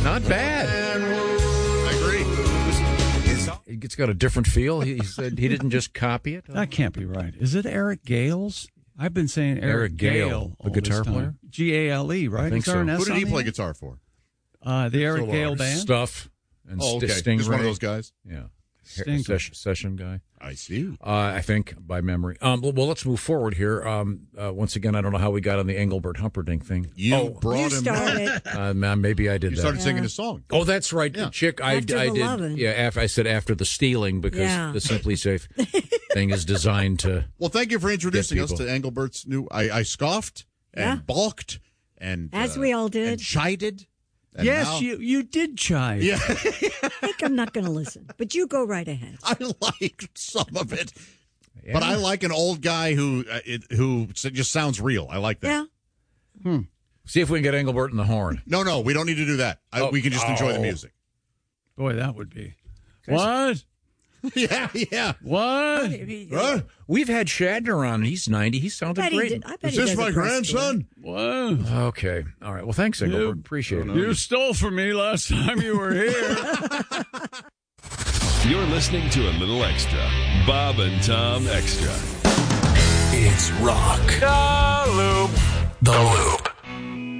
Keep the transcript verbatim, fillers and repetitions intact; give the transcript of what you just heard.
Not bad. I agree. It's got a different feel. He said he didn't just copy it. That can't be right. Is it Eric Gales? I've been saying Eric, Eric Gale, Gale the guitar player? G A L E, right? I think Is there so. an S Who did on he the play end? guitar for? Uh, the Eric Solo Gale artist. band. Stuff and Oh, okay. Stingray. He's one of those guys. Yeah. Stingray. Session, session guy. I see. Uh, I think, by memory. Um, well, well, let's move forward here. Um, uh, once again, I don't know how we got on the Engelbert Humperdinck thing. You oh, brought You him. started. uh, man, maybe I did You that. started Yeah. singing his song. Oh, that's right, Yeah. Chick. I, After I the did. lovin'. Yeah, after, I said after the stealing because Yeah. the Simply Safe thing is designed to. Well, thank you for introducing Get us people. to Engelbert's new. I, I scoffed and Yeah. balked and As uh, we all did. and chided. And Yes, now- you you did chide. Yeah, I think I'm not going to listen, but you go right ahead. I liked some of it, but I like an old guy who uh, it, who s- just sounds real. I like that. Yeah. See if we can get Engelbert in the horn. No, no, we don't need to do that. I, Oh. we can just enjoy the Oh. music. Boy, that would be. What? yeah, yeah. What? Huh? We've had Shatner on. He's ninety. He sounded I bet he great. did- I bet Is he this does a my press tour. grandson? What? Okay. All right. Well, thanks, Engelbert. Appreciate it. You stole from me last time you were here. You're listening to a little extra. Bob and Tom Extra. It's rock. The Loop. The Loop.